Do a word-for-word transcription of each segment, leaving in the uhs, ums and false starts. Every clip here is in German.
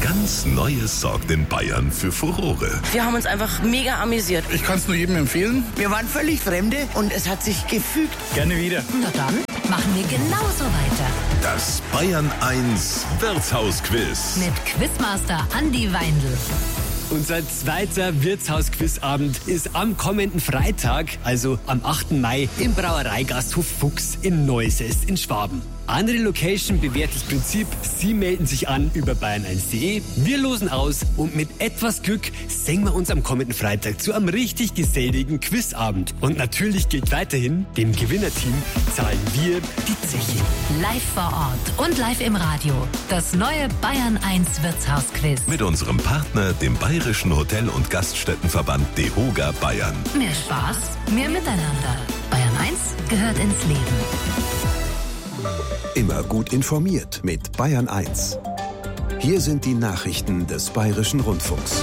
ganz Neues sorgt in Bayern für Furore. Wir haben uns einfach mega amüsiert. Ich kann es nur jedem empfehlen. Wir waren völlig Fremde und es hat sich gefügt. Gerne wieder. Na dann, machen wir genauso weiter. Das Bayern eins Wirtshausquiz. Mit Quizmaster Andi Weindl. Unser zweiter Wirtshausquizabend ist am kommenden Freitag, also am achten Mai, im Brauereigasthof Fuchs in Neusäß in Schwaben. Andere Location, bewährtes Prinzip, Sie melden sich an über bayern eins punkt de, wir losen aus und mit etwas Glück singen wir uns am kommenden Freitag zu einem richtig geselligen Quizabend. Und natürlich gilt weiterhin, dem Gewinnerteam zahlen wir die Zeche. Live vor Ort und live im Radio. Das neue Bayern eins Wirtshausquiz. Mit unserem Partner, dem Bayerischen Hotel- und Gaststättenverband DEHOGA Bayern. Mehr Spaß, mehr Miteinander. Bayern eins gehört ins Leben. Immer gut informiert mit Bayern eins. Hier sind die Nachrichten des Bayerischen Rundfunks.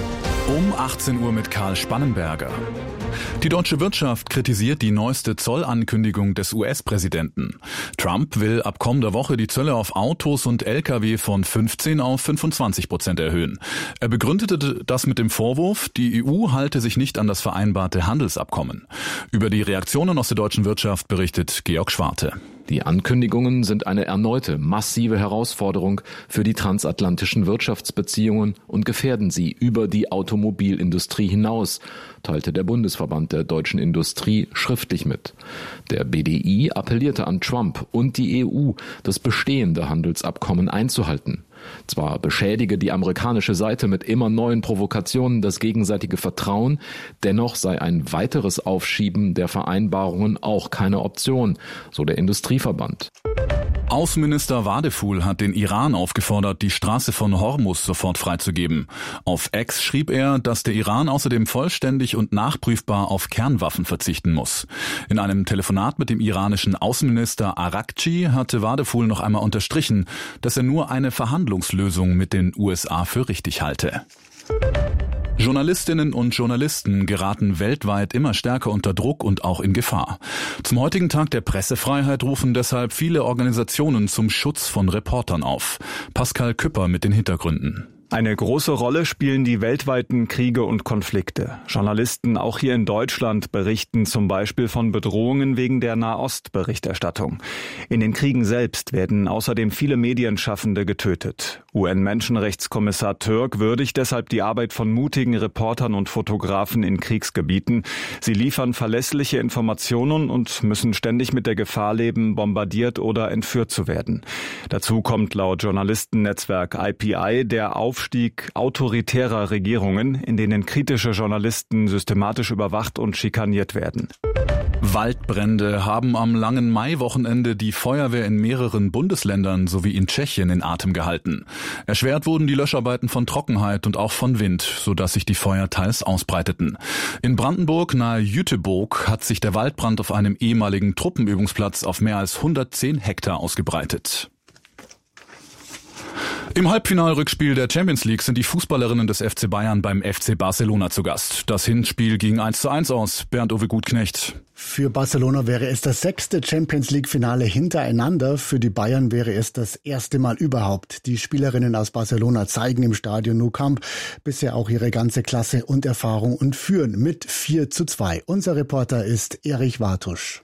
Um achtzehn Uhr mit Karl Spannenberger. Die deutsche Wirtschaft kritisiert die neueste Zollankündigung des U S-Präsidenten. Trump will ab kommender Woche die Zölle auf Autos und L K W von fünfzehn auf fünfundzwanzig Prozent erhöhen. Er begründete das mit dem Vorwurf, die E U halte sich nicht an das vereinbarte Handelsabkommen. Über die Reaktionen aus der deutschen Wirtschaft berichtet Georg Schwarte. Die Ankündigungen sind eine erneute massive Herausforderung für die transatlantischen Wirtschaftsbeziehungen und gefährden sie über die Automobilindustrie hinaus, teilte der Bundesverband der deutschen Industrie schriftlich mit. Der B D I appellierte an Trump und die E U, das bestehende Handelsabkommen einzuhalten. Zwar beschädige die amerikanische Seite mit immer neuen Provokationen das gegenseitige Vertrauen, dennoch sei ein weiteres Aufschieben der Vereinbarungen auch keine Option, so der Industrieverband. Außenminister Wadephul hat den Iran aufgefordert, die Straße von Hormuz sofort freizugeben. Auf X schrieb er, dass der Iran außerdem vollständig und nachprüfbar auf Kernwaffen verzichten muss. In einem Telefonat mit dem iranischen Außenminister Arakci hatte Wadephul noch einmal unterstrichen, dass er nur eine Verhandlungslösung mit den U S A für richtig halte. Journalistinnen und Journalisten geraten weltweit immer stärker unter Druck und auch in Gefahr. Zum heutigen Tag der Pressefreiheit rufen deshalb viele Organisationen zum Schutz von Reportern auf. Pascal Küpper mit den Hintergründen. Eine große Rolle spielen die weltweiten Kriege und Konflikte. Journalisten auch hier in Deutschland berichten zum Beispiel von Bedrohungen wegen der Nahost-Berichterstattung. In den Kriegen selbst werden außerdem viele Medienschaffende getötet. U N-Menschenrechtskommissar Türk würdigt deshalb die Arbeit von mutigen Reportern und Fotografen in Kriegsgebieten. Sie liefern verlässliche Informationen und müssen ständig mit der Gefahr leben, bombardiert oder entführt zu werden. Dazu kommt laut Journalistennetzwerk I P I der Aufstieg autoritärer Regierungen, in denen kritische Journalisten systematisch überwacht und schikaniert werden. Waldbrände haben am langen Maiwochenende die Feuerwehr in mehreren Bundesländern sowie in Tschechien in Atem gehalten. Erschwert wurden die Löscharbeiten von Trockenheit und auch von Wind, sodass sich die Feuer teils ausbreiteten. In Brandenburg nahe Jüterbog hat sich der Waldbrand auf einem ehemaligen Truppenübungsplatz auf mehr als hundertzehn Hektar ausgebreitet. Im Halbfinalrückspiel der Champions League sind die Fußballerinnen des F C Bayern beim F C Barcelona zu Gast. Das Hinspiel ging eins zu eins aus. Bernd-Uwe Gutknecht. Für Barcelona wäre es das sechste Champions League-Finale hintereinander. Für die Bayern wäre es das erste Mal überhaupt. Die Spielerinnen aus Barcelona zeigen im Stadion Nou Camp bisher auch ihre ganze Klasse und Erfahrung und führen mit vier zu zwei. Unser Reporter ist Erich Wartusch.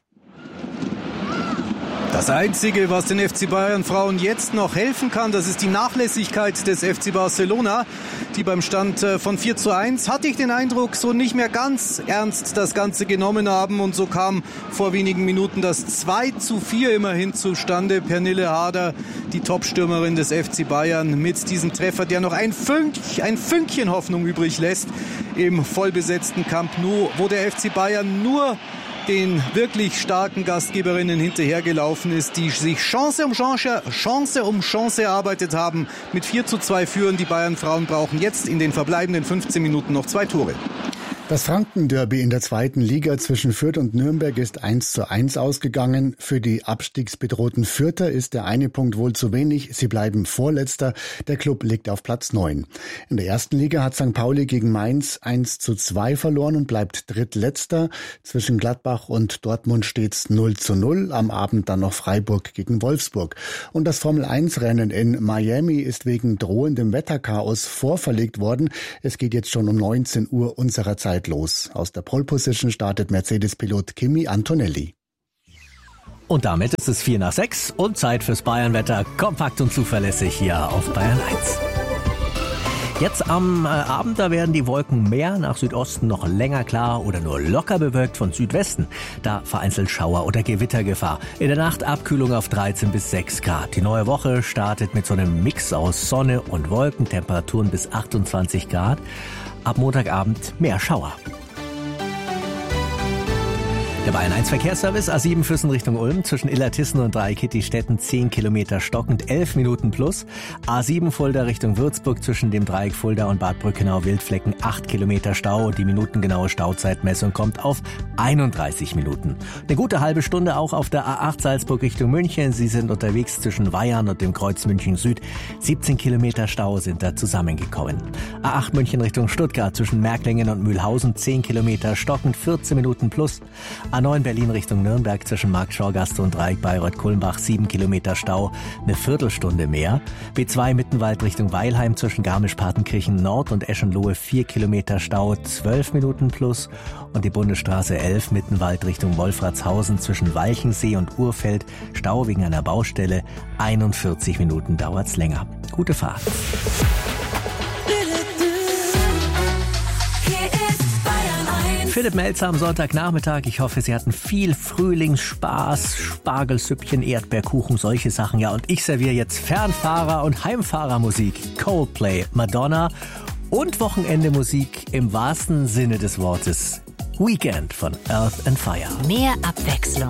Das Einzige, was den F C Bayern Frauen jetzt noch helfen kann, das ist die Nachlässigkeit des F C Barcelona, die beim Stand von vier zu eins, hatte ich den Eindruck, so nicht mehr ganz ernst das Ganze genommen haben. Und so kam vor wenigen Minuten das zwei zu vier immerhin zustande. Pernille Harder, die Topstürmerin des F C Bayern, mit diesem Treffer, der noch ein, Fünk, ein Fünkchen Hoffnung übrig lässt im vollbesetzten Camp Nou, wo der F C Bayern nur den wirklich starken Gastgeberinnen hinterhergelaufen ist, die sich Chance um Chance, Chance um Chance erarbeitet haben. Mit vier zu zwei führen die Bayern-Frauen, brauchen jetzt in den verbleibenden fünfzehn Minuten noch zwei Tore. Das Franken-Derby in der zweiten Liga zwischen Fürth und Nürnberg ist eins zu eins ausgegangen. Für die abstiegsbedrohten Fürther ist der eine Punkt wohl zu wenig. Sie bleiben Vorletzter. Der Klub liegt auf Platz neun. In der ersten Liga hat Sankt Pauli gegen Mainz eins zu zwei verloren und bleibt Drittletzter. Zwischen Gladbach und Dortmund steht's null zu null. Am Abend dann noch Freiburg gegen Wolfsburg. Und das Formel eins Rennen in Miami ist wegen drohendem Wetterchaos vorverlegt worden. Es geht jetzt schon um neunzehn Uhr unserer Zeit los. Aus der Pole Position startet Mercedes-Pilot Kimi Antonelli. Und damit ist es vier nach sechs und Zeit fürs Bayernwetter. Kompakt und zuverlässig hier auf Bayern eins. Jetzt am äh, Abend, da werden die Wolken mehr, nach Südosten noch länger klar oder nur locker bewölkt von Südwesten. Da vereinzelt Schauer- oder Gewittergefahr. In der Nacht Abkühlung auf dreizehn bis sechs Grad. Die neue Woche startet mit so einem Mix aus Sonne und Wolken, Temperaturen bis achtundzwanzig Grad. Ab Montagabend mehr Schauer. Der Bayern eins Verkehrsservice, A sieben Füssen Richtung Ulm, zwischen Illertissen und Dreieckittistetten zehn Kilometer stockend, elf Minuten plus. A sieben Fulda Richtung Würzburg, zwischen dem Dreieck Fulda und Bad Brückenau-Wildflecken acht Kilometer Stau. Die minutengenaue Stauzeitmessung kommt auf einunddreißig Minuten. Eine gute halbe Stunde auch auf der A acht Salzburg Richtung München. Sie sind unterwegs zwischen Weyarn und dem Kreuz München Süd. siebzehn Kilometer Stau sind da zusammengekommen. A acht München Richtung Stuttgart, zwischen Märklingen und Mühlhausen zehn Kilometer stockend, vierzehn Minuten plus. A neun Berlin Richtung Nürnberg, zwischen Marktschaugaste und Dreieck Bayreuth-Kulmbach sieben Kilometer Stau, eine Viertelstunde mehr. B zwei Mittenwald Richtung Weilheim, zwischen Garmisch-Partenkirchen Nord und Eschenlohe vier Kilometer Stau, zwölf Minuten plus. Und die Bundesstraße elf Mittenwald Richtung Wolfratshausen, zwischen Walchensee und Urfeld, Stau wegen einer Baustelle, einundvierzig Minuten dauert's länger. Gute Fahrt. Philipp Melzer am Sonntagnachmittag. Ich hoffe, Sie hatten viel Frühlingsspaß, Spargelsüppchen, Erdbeerkuchen, solche Sachen. Ja, und ich serviere jetzt Fernfahrer- und Heimfahrermusik. Coldplay, Madonna und Wochenende-Musik im wahrsten Sinne des Wortes. Weekend von Earth and Fire. Mehr Abwechslung.